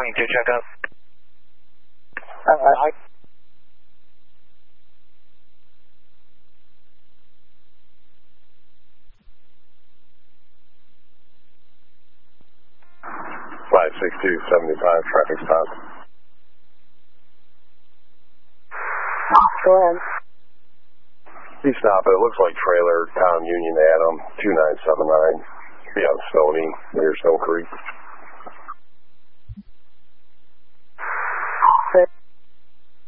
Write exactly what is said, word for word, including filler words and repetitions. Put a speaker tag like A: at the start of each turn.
A: twenty-two checkup.
B: Uh, I
C: five six two seventy-five, traffic stop.
B: Go ahead.
C: He stopped. It looks like trailer, Tom Union Adam, two nine seven nine. Be on Stony, near Stone Creek.